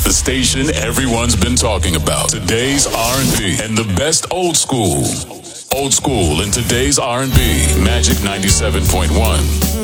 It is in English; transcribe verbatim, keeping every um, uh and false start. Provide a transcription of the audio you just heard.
The station everyone's been talking about. Today's R and B and the best old school. Old school in today's R and B. Magic ninety-seven point one.